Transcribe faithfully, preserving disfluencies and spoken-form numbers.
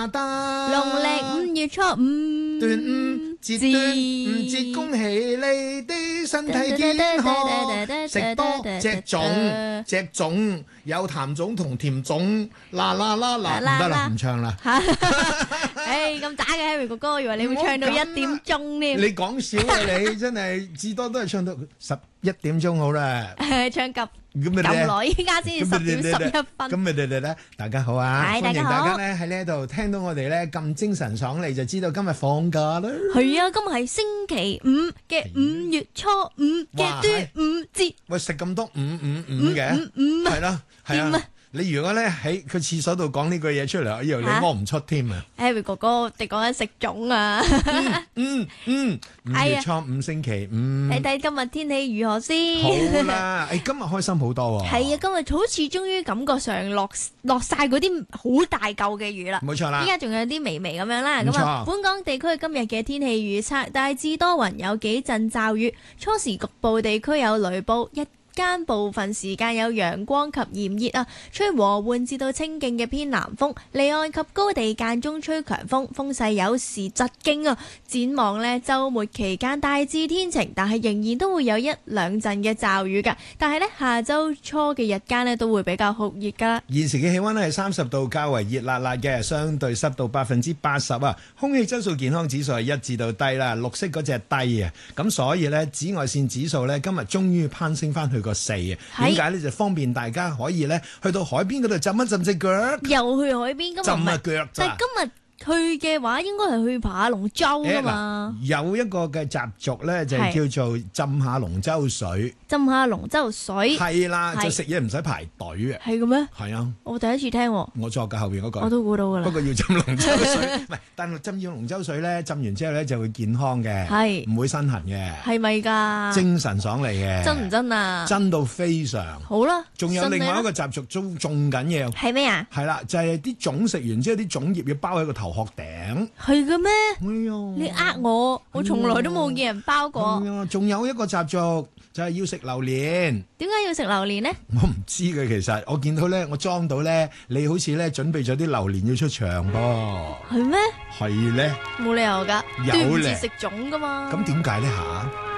打打。 農曆五月初五， 端午節端午節，恭喜你啲身體健康，食多隻粽，隻粽有譚粽同甜粽，啦啦啦啦，唔得啦，唔唱啦。 唉，咁渣嘅 Harry 哥哥，以為你會唱到一點鐘添。 你講笑啊你，真係至多都係唱到十一點鐘好啦。 唱及咁耐，依家先至十點十一分。 咁咪哋哋咧，大家好啊！歡迎大家好大家咧喺呢一度聽到我哋咧咁精神爽利，就知道今日放假啦。 係啊，今日係星期五嘅五月初五嘅端午節。 喂，食咁多五五五嘅，係啦，係啊。你如果咧喺佢廁所度講呢句嘢出嚟，我以為你屙唔出添啊 ！Harry 哥哥，我哋講緊食粽啊！ 嗯嗯，五月初五星期五， 睇睇今日天氣如何先。 好啦，誒，今日開心好多喎。 係啊，今日好似終於感覺上落落曬嗰啲好大嚿嘅雨啦。 冇錯啦， 依家仲有啲微微咁樣啦。 冇錯。 咁啊，本港地區今日嘅天氣預測大致多雲，有幾陣驟雨，初時局部地區有雷暴，一間部分時間有陽光及炎熱啊，吹和緩至到清勁嘅偏南風，離岸及高地間中吹強風，風勢有時疾勁啊。展望呢，週末期間大致天晴，但係仍然都會有一兩陣嘅驟雨㗎。但係呢，下週初嘅日間呢都會比較酷熱㗎。 現時嘅氣溫係三十度，較為熱辣辣嘅，相對濕度百分之八十啊。空氣質素健康指數係一至到低啦，綠色嗰隻低啊。咁所以呢，紫外線指數呢，今日終於攀升翻去個四啊。點解呢？就方便大家可以呢去到海邊嗰度浸一浸隻腳， 又去海邊，今日浸下腳咋。 但係今日去嘅話，應該係去爬下龍舟㗎嘛。 有一個嘅習俗咧，就係叫做浸下龍舟水。 浸下龍舟水係啦，就食嘢唔使排隊嘅。 係嘅咩？ 係啊， 我第一次聽。 我坐嘅後邊嗰個。 我都估到㗎啦。 不過要浸龍舟水，唔係，但係浸咗龍舟水咧，浸完之後咧就會健康嘅， 係唔會身痕嘅。 係咪㗎？ 精神爽利嘅。 真唔真啊？ 真到非常。 好啦。 仲有另外一個習俗仲仲緊要。 係咩啊？ 係啦，就係啲粽食完之後，啲粽葉要包喺個頭殼頂。 係嘅咩？ 哎呀！ 你呃我，我從來都冇見人包過。 係啊，仲有一個習俗就係要食榴蓮。 點解要食榴蓮呢？ 我唔知嘅，其實我見到咧，我裝到咧，你好似咧準備咗啲榴蓮要出場噃。 係咩？ 係咧。 冇理由㗎。 有咧。 食粽㗎嘛。 咁點解咧吓？